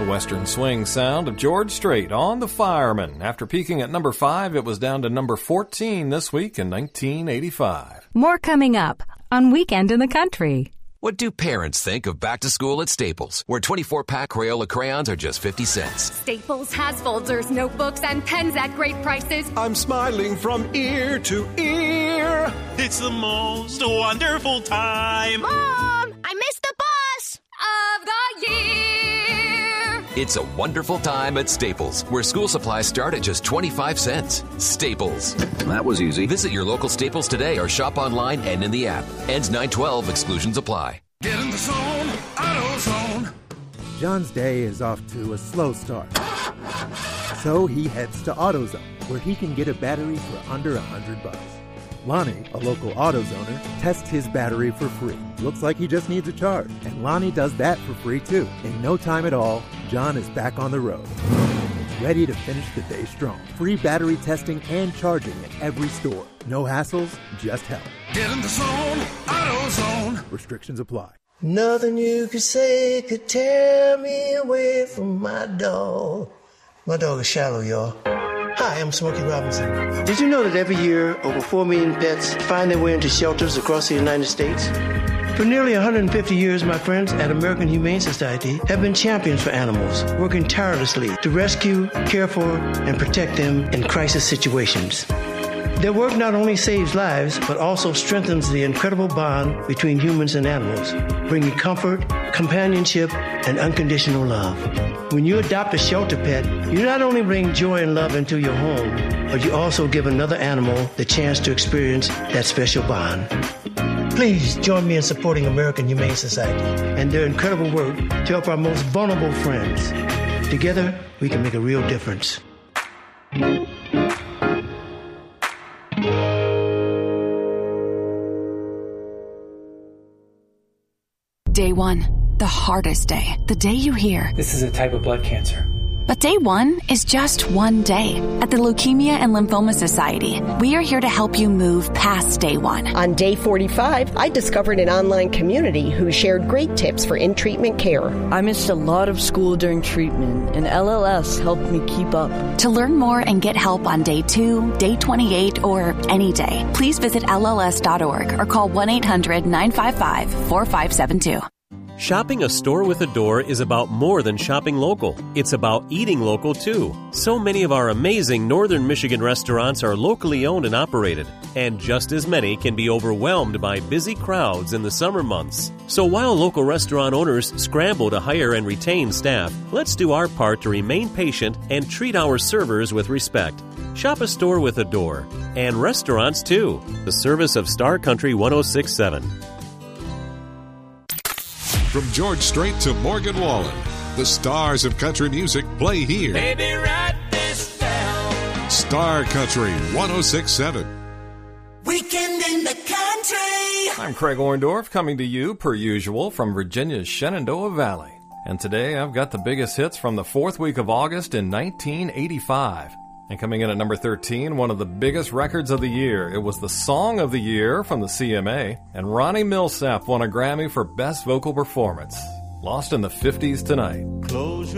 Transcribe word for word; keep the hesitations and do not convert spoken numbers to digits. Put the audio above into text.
The Western swing sound of George Strait on The Fireman. After peaking at number five, it was down to number fourteen this week in nineteen eighty-five. More coming up on Weekend in the Country. What do parents think of back to school at Staples, where twenty-four pack Crayola crayons are just fifty cents? Staples has folders, notebooks, and pens at great prices. I'm smiling from ear to ear. It's the most wonderful time. Mom, I missed the bus of the year. It's a wonderful time at Staples, where school supplies start at just twenty-five cents. Staples. That was easy. Visit your local Staples today or shop online and in the app. Ends nine twelve. Exclusions apply. Get in the zone, AutoZone. John's day is off to a slow start. So he heads to AutoZone, where he can get a battery for under a hundred bucks. Lonnie, a local AutoZoner, tests his battery for free. Looks like he just needs a charge, and Lonnie does that for free too. In no time at all, John is back on the road, ready to finish the day strong. Free battery testing and charging at every store. No hassles, just help. Get in the zone, AutoZone. Restrictions apply. Nothing you could say could tear me away from my dog. My dog is Shallow, y'all. Hi, I'm Smokey Robinson. Did you know that every year over four million pets find their way into shelters across the United States? For nearly one hundred fifty years, my friends at American Humane Society have been champions for animals, working tirelessly to rescue, care for, and protect them in crisis situations. Their work not only saves lives, but also strengthens the incredible bond between humans and animals, bringing comfort, companionship, and unconditional love. When you adopt a shelter pet, you not only bring joy and love into your home, but you also give another animal the chance to experience that special bond. Please join me in supporting American Humane Society and their incredible work to help our most vulnerable friends. Together, we can make a real difference. Day one, the hardest day, the day you hear, "This is a type of blood cancer." But day one is just one day. At the Leukemia and Lymphoma Society, we are here to help you move past day one. On day forty-five, I discovered an online community who shared great tips for in-treatment care. I missed a lot of school during treatment, and L L S helped me keep up. To learn more and get help on day two, day twenty-eight, or any day, please visit L L S dot org or call one eight hundred nine five five four five seven two. Shopping a store with a door is about more than shopping local. It's about eating local, too. So many of our amazing Northern Michigan restaurants are locally owned and operated, and just as many can be overwhelmed by busy crowds in the summer months. So while local restaurant owners scramble to hire and retain staff, let's do our part to remain patient and treat our servers with respect. Shop a store with a door. And restaurants, too. The service of Star Country one oh six point seven. From George Strait to Morgan Wallen, the stars of country music play here. Baby, write this down. Star Country one oh six point seven. Weekend in the Country. I'm Craig Orndorff, coming to you, per usual, from Virginia's Shenandoah Valley. And today I've got the biggest hits from the fourth week of August in nineteen eighty-five. And coming in at number thirteen, one of the biggest records of the year. It was the Song of the Year from the C M A, and Ronnie Milsap won a Grammy for Best Vocal Performance. Lost in the fifties tonight. Close